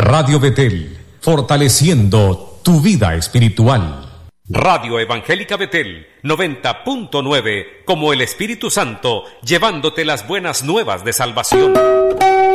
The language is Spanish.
Radio Betel, fortaleciendo tu vida espiritual. Radio Evangélica Betel 90.9, como el Espíritu Santo, llevándote las buenas nuevas de salvación.